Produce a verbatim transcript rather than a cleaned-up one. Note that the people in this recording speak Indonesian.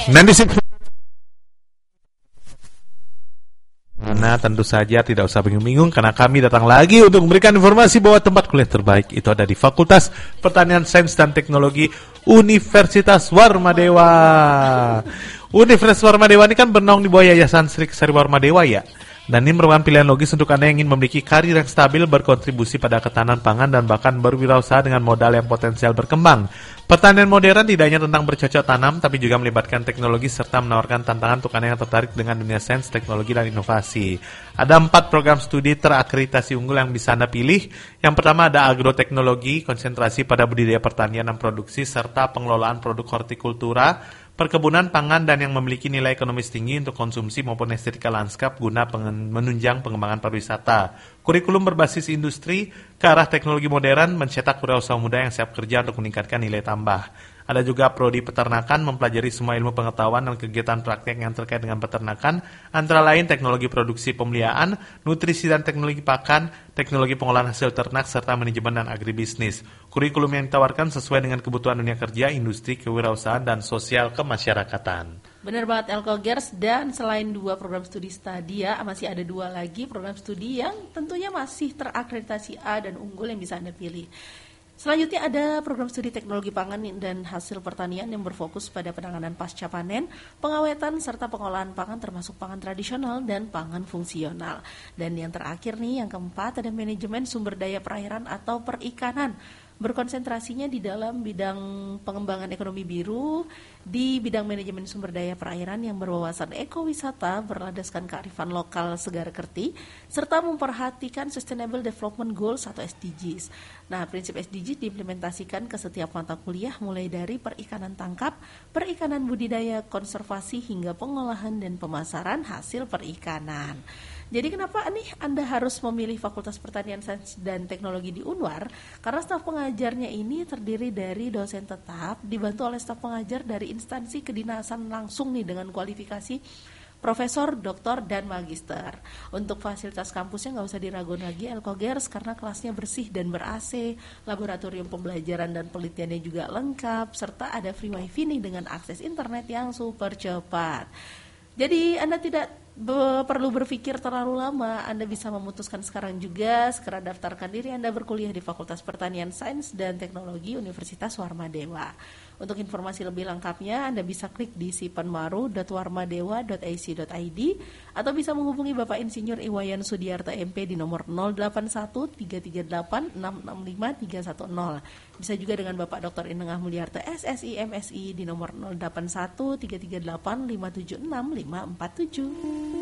Dan di sini Nah, tentu saja tidak usah bingung-bingung karena kami datang lagi untuk memberikan informasi bahwa tempat kuliah terbaik itu ada di Fakultas Pertanian Sains dan Teknologi Universitas Warmadewa. Universitas Warmadewa ini kan bernaung di bawah Yayasan Sri Kesari Warmadewa ya. Dan ini merupakan pilihan logis untuk Anda yang ingin memiliki karir yang stabil, berkontribusi pada ketahanan pangan, dan bahkan berwirausaha dengan modal yang potensial berkembang. Pertanian modern tidak hanya tentang bercocok tanam, tapi juga melibatkan teknologi serta menawarkan tantangan untuk Anda yang tertarik dengan dunia sains, teknologi, dan inovasi. Ada empat program studi terakreditasi unggul yang bisa Anda pilih. Yang pertama ada agroteknologi, konsentrasi pada budidaya pertanian dan produksi, serta pengelolaan produk hortikultura, perkebunan pangan, dan yang memiliki nilai ekonomis tinggi untuk konsumsi maupun estetika lanskap guna pengen, menunjang pengembangan pariwisata. Kurikulum berbasis industri ke arah teknologi modern mencetak wirausaha muda yang siap kerja untuk meningkatkan nilai tambah. Ada juga prodi peternakan, mempelajari semua ilmu pengetahuan dan kegiatan praktek yang terkait dengan peternakan, antara lain teknologi produksi pemeliharaan, nutrisi dan teknologi pakan, teknologi pengolahan hasil ternak, serta manajemen dan agribisnis. Kurikulum yang ditawarkan sesuai dengan kebutuhan dunia kerja, industri, kewirausahaan, dan sosial kemasyarakatan. Benar banget Elkogers, dan selain dua program studi Stadia, masih ada dua lagi program studi yang tentunya masih terakreditasi A dan unggul yang bisa Anda pilih. Selanjutnya ada program studi teknologi pangan dan hasil pertanian yang berfokus pada penanganan pasca panen, pengawetan, serta pengolahan pangan termasuk pangan tradisional dan pangan fungsional. Dan yang terakhir nih, yang keempat ada manajemen sumber daya perairan atau perikanan. Berkonsentrasinya di dalam bidang pengembangan ekonomi biru, di bidang manajemen sumber daya perairan yang berwawasan ekowisata, berlandaskan kearifan lokal Segara Kerti, serta memperhatikan Sustainable Development Goals atau S D Gs. Nah, prinsip S D Gs diimplementasikan ke setiap mata kuliah mulai dari perikanan tangkap, perikanan budidaya, konservasi, hingga pengolahan dan pemasaran hasil perikanan. Jadi kenapa nih Anda harus memilih Fakultas Pertanian Sains dan Teknologi di Unwar? Karena staf pengajarnya ini terdiri dari dosen tetap, dibantu oleh staf pengajar dari instansi kedinasan langsung nih dengan kualifikasi profesor, doktor, dan magister. Untuk fasilitas kampusnya nggak usah diragukan lagi Elkogers, karena kelasnya bersih dan ber-A C, laboratorium pembelajaran dan penelitiannya juga lengkap, serta ada free wifi nih dengan akses internet yang super cepat. Jadi Anda tidak be- perlu berpikir terlalu lama, Anda bisa memutuskan sekarang juga, segera daftarkan diri Anda berkuliah di Fakultas Pertanian Sains dan Teknologi Universitas Warmadewa. Untuk informasi lebih lengkapnya, Anda bisa klik di sipanmaru dot warmadewa dot a c dot i d atau bisa menghubungi Bapak Insinyur Iwayan Sudiarta M P di nomor nol delapan satu tiga tiga delapan enam enam lima tiga satu nol. Bisa juga dengan Bapak Doktor Inengah Mulyarta S S I M Si di nomor nol delapan satu tiga tiga delapan lima tujuh enam lima empat tujuh.